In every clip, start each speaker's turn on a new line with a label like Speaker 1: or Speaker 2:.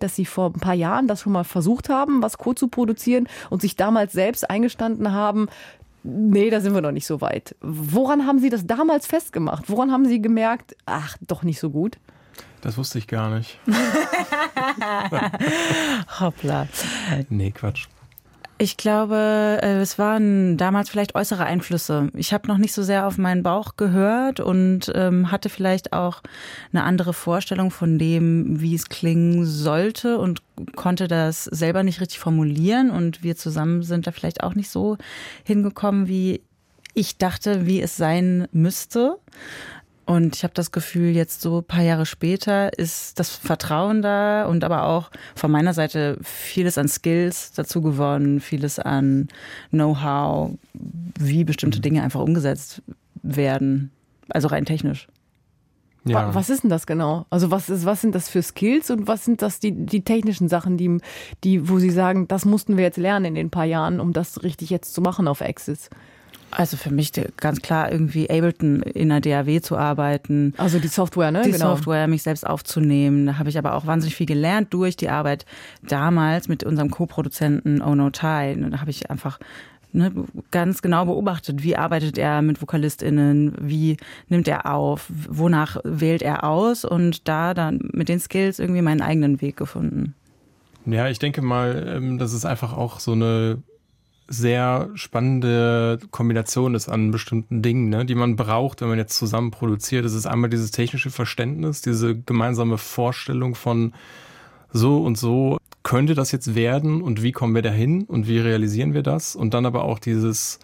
Speaker 1: dass Sie vor ein paar Jahren das schon mal versucht haben, was co-zu-produzieren und sich damals selbst eingestanden haben, nee, da sind wir noch nicht so weit. Woran haben Sie das damals festgemacht? Woran haben Sie gemerkt, ach, doch nicht so gut?
Speaker 2: Das wusste ich gar nicht.
Speaker 3: Hoppla.
Speaker 2: Nee, Quatsch.
Speaker 3: Ich glaube, es waren damals vielleicht äußere Einflüsse. Ich habe noch nicht so sehr auf meinen Bauch gehört und hatte vielleicht auch eine andere Vorstellung von dem, wie es klingen sollte und konnte das selber nicht richtig formulieren. Und wir zusammen sind da vielleicht auch nicht so hingekommen, wie ich dachte, wie es sein müsste. Und ich habe das Gefühl, jetzt so ein paar Jahre später ist das Vertrauen da und aber auch von meiner Seite vieles an Skills dazu gewonnen, vieles an Know-how, wie bestimmte Dinge einfach umgesetzt werden, also rein technisch.
Speaker 1: Ja. Was ist denn das genau? Also was sind das für Skills und was sind das die technischen Sachen, wo Sie sagen, das mussten wir jetzt lernen in den paar Jahren, um das richtig jetzt zu machen auf Axis?
Speaker 3: Also für mich ganz klar irgendwie Ableton in der DAW zu arbeiten.
Speaker 1: Also die Software, ne?
Speaker 3: Die Software, mich selbst aufzunehmen. Da habe ich aber auch wahnsinnig viel gelernt durch die Arbeit damals mit unserem Co-Produzenten Oh No Ty. Da habe ich einfach ganz genau beobachtet, wie arbeitet er mit VokalistInnen, wie nimmt er auf, wonach wählt er aus und da dann mit den Skills irgendwie meinen eigenen Weg gefunden.
Speaker 2: Ja, ich denke mal, dass es einfach auch so eine sehr spannende Kombination ist an bestimmten Dingen, ne, die man braucht, wenn man jetzt zusammen produziert. Es ist einmal dieses technische Verständnis, diese gemeinsame Vorstellung von so und so könnte das jetzt werden und wie kommen wir dahin und wie realisieren wir das? Und dann aber auch dieses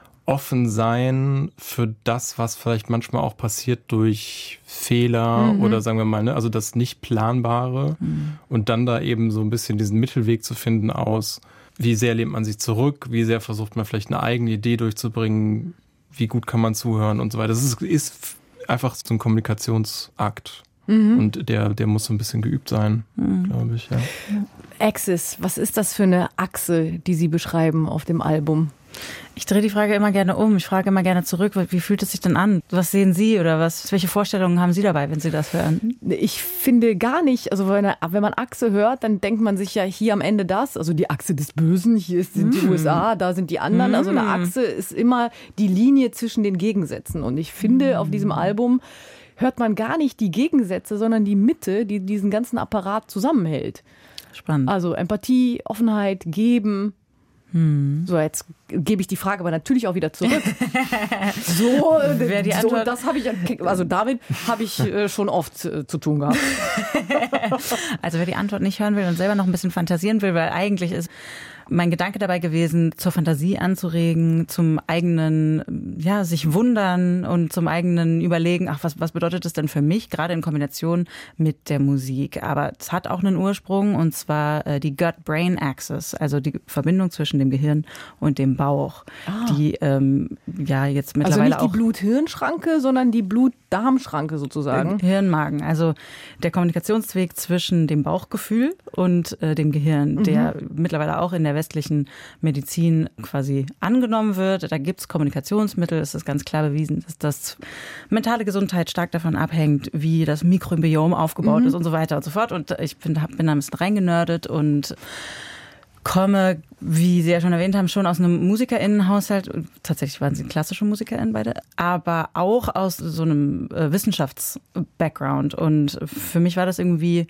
Speaker 2: Offensein für das, was vielleicht manchmal auch passiert durch Fehler oder sagen wir mal, ne, also das Nicht-Planbare und dann da eben so ein bisschen diesen Mittelweg zu finden aus, wie sehr lehnt man sich zurück, wie sehr versucht man vielleicht eine eigene Idee durchzubringen, wie gut kann man zuhören und so weiter. Das ist einfach so ein Kommunikationsakt. Und der muss so ein bisschen geübt sein, glaube ich. Ja.
Speaker 1: Axis, was ist das für eine Achse, die Sie beschreiben auf dem Album?
Speaker 3: Ich drehe die Frage immer gerne um. Ich frage immer gerne zurück, wie fühlt es sich denn an? Was sehen Sie oder welche Vorstellungen haben Sie dabei, wenn Sie das hören?
Speaker 1: Ich finde gar nicht, also wenn man Achse hört, dann denkt man sich ja hier am Ende das, also die Achse des Bösen, hier sind die USA, da sind die anderen. Also eine Achse ist immer die Linie zwischen den Gegensätzen. Und ich finde, auf diesem Album hört man gar nicht die Gegensätze, sondern die Mitte, die diesen ganzen Apparat zusammenhält.
Speaker 3: Spannend.
Speaker 1: Also Empathie, Offenheit, Geben. So, jetzt gebe ich die Frage aber natürlich auch wieder zurück. Das habe ich, also damit habe ich schon oft zu tun gehabt.
Speaker 3: Also wer die Antwort nicht hören will und selber noch ein bisschen fantasieren will, weil eigentlich ist mein Gedanke dabei gewesen, zur Fantasie anzuregen, zum eigenen, ja, sich wundern und zum eigenen Überlegen, ach, was bedeutet das denn für mich, gerade in Kombination mit der Musik. Aber es hat auch einen Ursprung und zwar die Gut-Brain-Axis, also die Verbindung zwischen dem Gehirn und dem Bauch, die ja jetzt mittlerweile
Speaker 1: also nicht die Blut-Hirn-Schranke, sondern die Blut-Darm-Schranke sozusagen.
Speaker 3: Hirn-Magen, also der Kommunikationsweg zwischen dem Bauchgefühl und dem Gehirn, der mittlerweile auch in der westlichen Medizin quasi angenommen wird. Da gibt es Kommunikationsmittel. Es ist ganz klar bewiesen, dass das mentale Gesundheit stark davon abhängt, wie das Mikrobiom aufgebaut ist und so weiter und so fort. Und ich bin da ein bisschen reingenördet und komme, wie Sie ja schon erwähnt haben, schon aus einem MusikerInnenhaushalt. Tatsächlich waren Sie klassische MusikerInnen beide, aber auch aus so einem Wissenschafts-Background. Und für mich war es irgendwie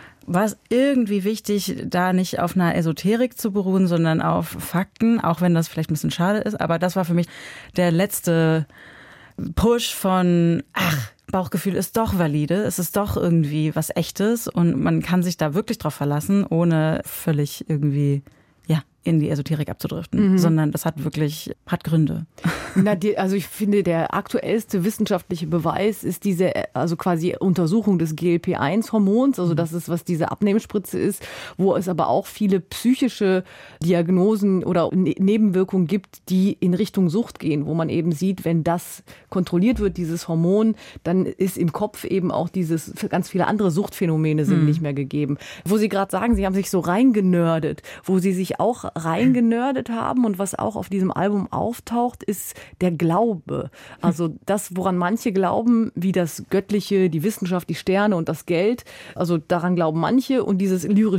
Speaker 3: wichtig, da nicht auf einer Esoterik zu beruhen, sondern auf Fakten, auch wenn das vielleicht ein bisschen schade ist. Aber das war für mich der letzte Push von, Bauchgefühl ist doch valide, es ist doch irgendwie was Echtes und man kann sich da wirklich drauf verlassen, ohne völlig irgendwie in die Esoterik abzudriften, sondern das hat Gründe.
Speaker 1: Also ich finde, der aktuellste wissenschaftliche Beweis ist diese, also quasi Untersuchung des GLP-1-Hormons, also das ist, was diese Abnehmspritze ist, wo es aber auch viele psychische Diagnosen oder Nebenwirkungen gibt, die in Richtung Sucht gehen, wo man eben sieht, wenn das kontrolliert wird, dieses Hormon, dann ist im Kopf eben auch ganz viele andere Suchtphänomene sind nicht mehr gegeben. Wo Sie gerade sagen, Sie haben sich so reingenördet, wo Sie sich auch reingenördet haben und was auch auf diesem Album auftaucht, ist der Glaube. Also das, woran manche glauben, wie das Göttliche, die Wissenschaft, die Sterne und das Geld, also daran glauben manche und dieses lyrische